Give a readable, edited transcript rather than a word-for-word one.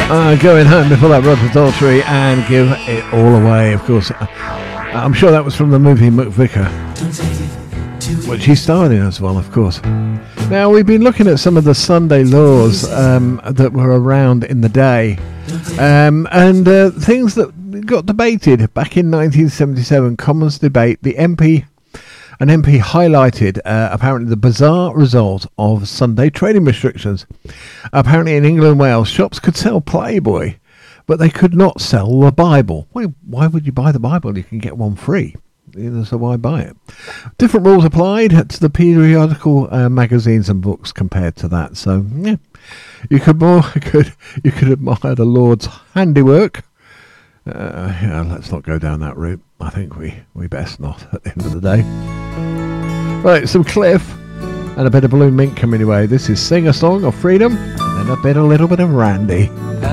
Going home before that, Rod Daltrey and Give It All Away. Of course, I'm sure that was from the movie McVicar, which he starred in as well, of course. Now, we've been looking at some of the Sunday laws that were around in the day, and things that got debated back in 1977. Commons debate. An MP highlighted apparently the bizarre result of Sunday trading restrictions. Apparently in England and Wales, shops could sell Playboy, but they could not sell the Bible. Why would you buy the Bible? You can get one free. So why buy it? Different rules applied to the periodical magazines and books compared to that. So yeah, you could admire the Lord's handiwork. Let's not go down that route. I think we best not at the end of the day. Right, some Cliff and a bit of Blue Mink coming away. This is Sing a Song of Freedom and then a little bit of Randy.